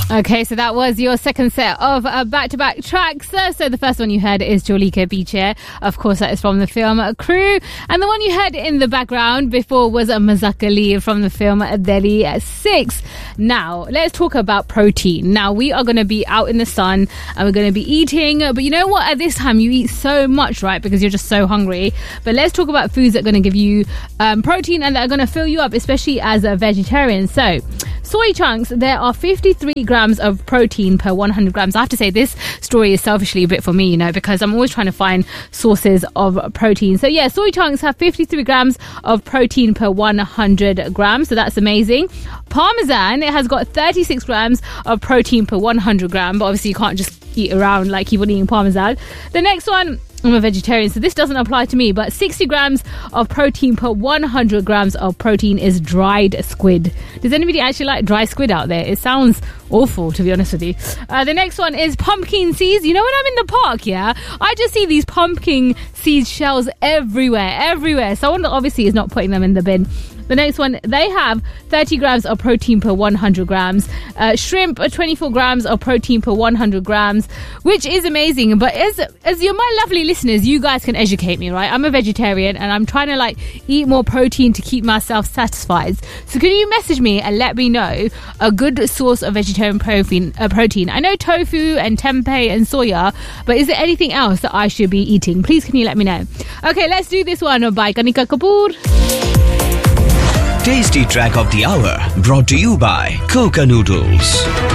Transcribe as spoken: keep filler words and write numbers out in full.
Okay, so that was your second set of uh, back-to-back tracks. Uh, so the first one you heard is Jolika Piche. Of course, that is from the film Crew. And the one you heard in the background before was uh, Mazak Ali from the film Delhi six. Now, let's talk about protein. Now, we are going to be out in the sun and we're going to be eating. But you know what? At this time, you eat so much, right? Because you're just so hungry. But let's talk about foods that are going to give you um, protein and that are going to fill you up, especially as a vegetarian. So, soy chunks, there are fifty-three grams of protein per one hundred grams. I have to say this story is selfishly a bit for me, you know, because I'm always trying to find sources of protein. So yeah, soy chunks have fifty-three grams of protein per one hundred grams. So that's amazing. Parmesan, it has got thirty-six grams of protein per one hundred gram. But obviously you can't just eat around like keep on eating Parmesan. The next one, I'm a vegetarian, so this doesn't apply to me, but sixty grams of protein per one hundred grams of protein is dried squid. Does anybody actually like dry squid out there? It sounds awful, to be honest with you. Uh, the next one is pumpkin seeds. You know, when I'm in the park, yeah, I just see these pumpkin seed shells everywhere, everywhere. Someone obviously is not putting them in the bin. The next one, they have thirty grams of protein per one hundred grams. Uh, shrimp, twenty-four grams of protein per one hundred grams, which is amazing. But as as you're my lovely listeners, you guys can educate me, right? I'm a vegetarian and I'm trying to like eat more protein to keep myself satisfied. So can you message me and let me know a good source of vegetarian protein? Uh, protein. I know tofu and tempeh and soya, but is there anything else that I should be eating? Please, can you let me know? Okay, let's do this one by Kanika Kapoor. Tasty track of the hour brought to you by Coca Noodles.